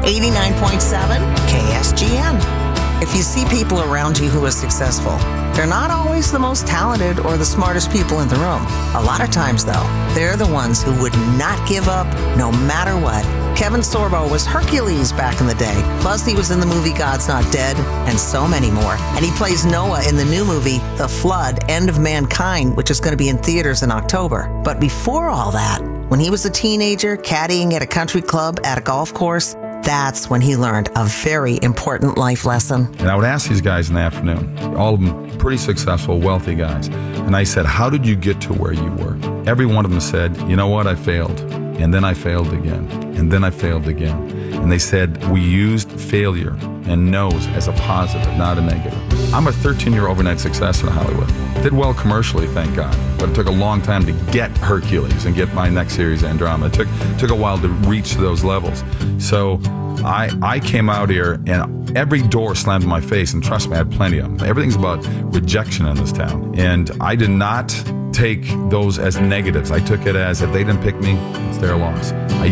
89.7 KSGN. If you see people around you who are successful, they're not always the most talented or the smartest people in the room. A lot of times, though, they're the ones who would not give up no matter what. Kevin Sorbo was Hercules back in the day. Plus, he was in the movie God's Not Dead and so many more. And he plays Noah in the new movie, The Flood, End of Mankind, which is going to be in theaters in October. But before all that, when he was a teenager caddying at a country club at a golf course, that's when he learned a very important life lesson. And I would ask these guys in the afternoon, all of them pretty successful, wealthy guys. And I said, how did you get to where you were? Every one of them said, you know what, I failed. And then I failed again. And then I failed again. And they said, we used failure and no's as a positive, not a negative. I'm a 13-year overnight success in Hollywood. Did well commercially, thank God. But it took a long time to get Hercules and get my next series, Andromeda. It took a while to reach those levels. So I came out here and every door slammed in my face, and trust me, I had plenty of them. Everything's about rejection in this town. And I did not take those as negatives. I took it as if they didn't pick me, it's their loss.